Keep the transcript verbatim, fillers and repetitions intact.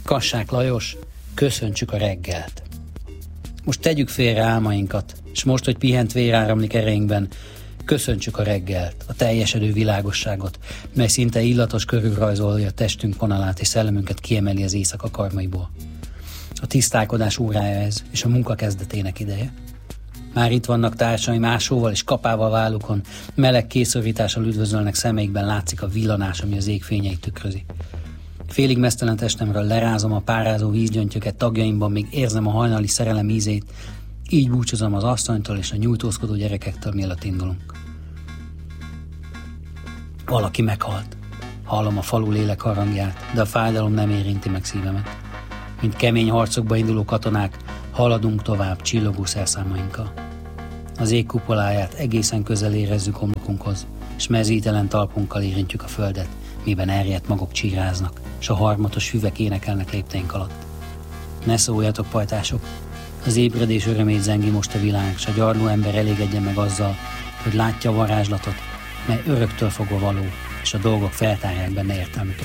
Kassák Lajos, köszöntsük a reggelt. Most tegyük félre álmainkat, és most, hogy pihent vér áramlik ereinkben, köszöntsük a reggelt, a teljesedő világosságot, mely szinte illatos körülrajzolja testünk vonalát és szellemünket kiemeli az éjszaka karmaiból. A tisztálkodás órája ez, és a munka kezdetének ideje. Már itt vannak társaim ásóval és kapával vállukon, meleg készorítással üdvözölnek, szemeikben látszik a villanás, ami az égfényeit tükrözi. Félig meztelen testemről lerázom a párázó vízgyöngyöket, tagjaimban még érzem a hajnali szerelem ízét, így búcsúzom az asszonytól és a nyújtózkodó gyerekektől, mielőtt indulunk. Valaki meghalt. Hallom a falu lélek harangját, de a fájdalom nem érinti meg szívemet. Mint kemény harcokba induló katonák, haladunk tovább csillogó szerszámainkkal. Az ég kupoláját egészen közel érezzük homlokunkhoz, és mezítelen talpunkkal érintjük a földet, miben erjedt magok csíráznak, s a harmatos füvek énekelnek lépteink alatt. Ne szóljatok, pajtások! Az ébredés örömét zengi most a világ, s a gyarló ember elégedjen meg azzal, hogy látja a varázslatot, mely öröktől fogva való, és a dolgok feltárják benne értelmüket.